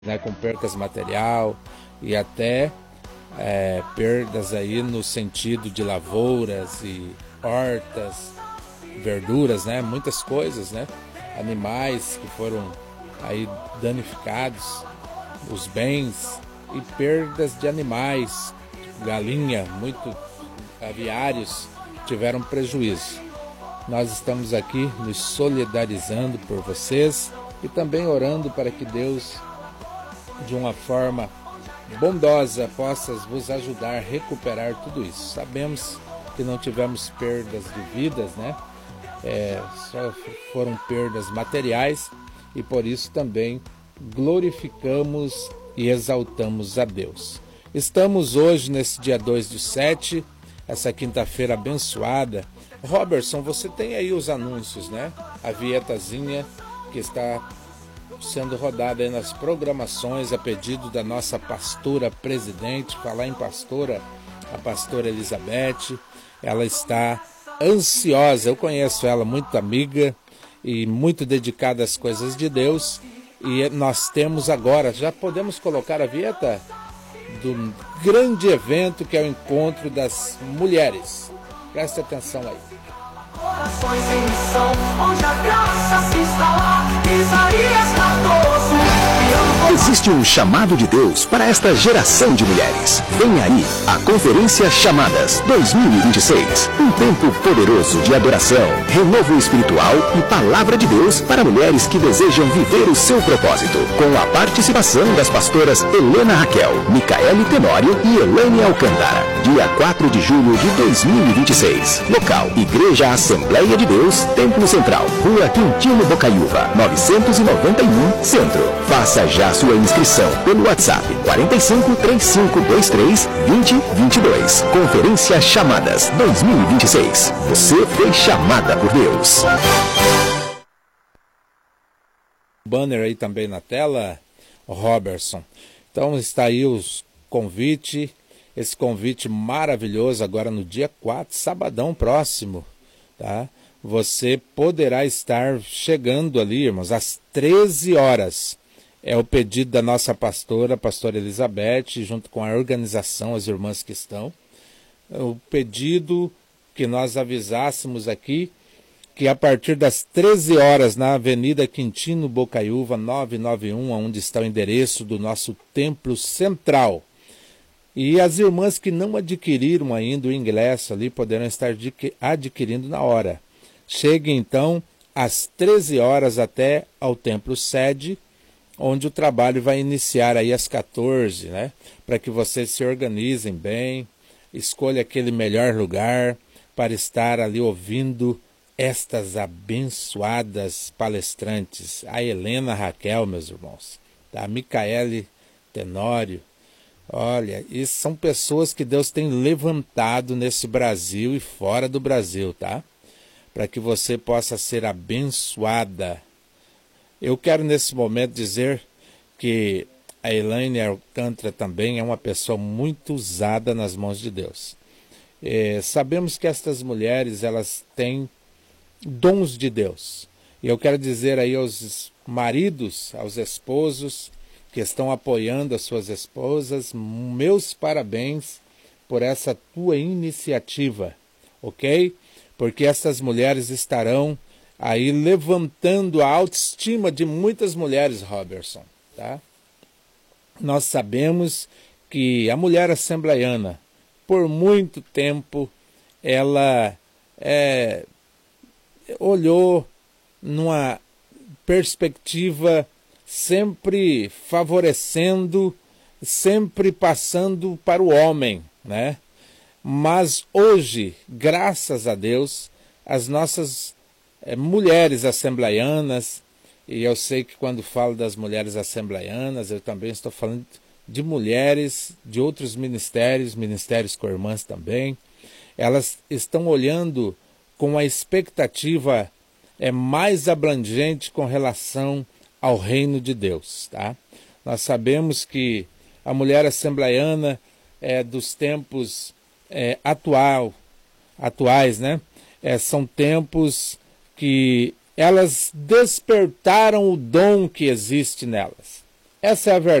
né, com percas material e até perdas aí no sentido de lavouras e hortas, verduras, né, muitas coisas, né, animais que foram aí danificados, os bens e perdas de animais, galinha, muito aviários tiveram prejuízo. Nós estamos aqui nos solidarizando por vocês e também orando para que Deus, de uma forma bondosa, possa vos ajudar a recuperar tudo isso. Sabemos que não tivemos perdas de vidas, né? Só foram perdas materiais e por isso também glorificamos e exaltamos a Deus. Estamos hoje, nesse dia 2/7, essa quinta-feira abençoada. Robertson, você tem aí os anúncios, né? A vietazinha que está sendo rodada aí nas programações a pedido da nossa pastora presidente. Falar em pastora, a pastora Elizabeth, ela está ansiosa. Eu conheço ela, muito amiga e muito dedicada às coisas de Deus. E nós temos agora, já podemos colocar a vinheta do grande evento que é o Encontro das Mulheres. Preste atenção aí. Corações em missão, onde a graça se instala, Isaías 14. Existe um chamado de Deus para esta geração de mulheres. Vem aí a Conferência Chamadas 2026. Um tempo poderoso de adoração, renovo espiritual e palavra de Deus para mulheres que desejam viver o seu propósito. Com a participação das pastoras Helena Raquel, Micaele Tenório e Elaine Alcântara. Dia 4 de julho de 2026. Local: Igreja Assembleia de Deus, Templo Central, Rua Quintino Bocaiúva, 991, Centro. Faça já sua inscrição pelo WhatsApp 45 3523 2022. Conferência Chamadas 2026. Você foi chamada por Deus. Banner aí também na tela, Robertson. Então está aí os convite, esse convite maravilhoso agora no dia 4, sabadão próximo, tá? Você poderá estar chegando ali, irmãos, às 13 horas. É o pedido da nossa pastora, a pastora Elizabeth, junto com a organização, as irmãs que estão. O pedido que nós avisássemos aqui, que a partir das 13 horas, na Avenida Quintino Bocaiúva, 991, onde está o endereço do nosso Templo Central. E as irmãs que não adquiriram ainda o ingresso ali, poderão estar adquirindo na hora. Chegue então às 13 horas até ao Templo Sede, onde o trabalho vai iniciar aí às 14, né? Para que vocês se organizem bem, escolha aquele melhor lugar para estar ali ouvindo estas abençoadas palestrantes. A Helena Raquel, meus irmãos, a Micaele Tenório. Olha, isso são pessoas que Deus tem levantado nesse Brasil e fora do Brasil, tá? Para que você possa ser abençoada. Eu quero nesse momento dizer que a Elaine Alcântara também é uma pessoa muito usada nas mãos de Deus. Sabemos que estas mulheres, elas têm dons de Deus. E eu quero dizer aí aos maridos, aos esposos que estão apoiando as suas esposas, meus parabéns por essa tua iniciativa, ok? Porque essas mulheres estarão aí levantando a autoestima de muitas mulheres, Robertson, tá? Nós sabemos que a mulher assembleiana, por muito tempo, ela olhou numa perspectiva sempre favorecendo, sempre passando para o homem, né? Mas hoje, graças a Deus, as nossas mulheres assembleianas, e eu sei que quando falo das mulheres assembleianas, eu também estou falando de mulheres de outros ministérios, ministérios com irmãs também, elas estão olhando com a expectativa mais abrangente com relação ao reino de Deus, tá? Nós sabemos que a mulher assembleiana dos tempos atuais, né? São tempos que elas despertaram o dom que existe nelas. Essa é a verdade.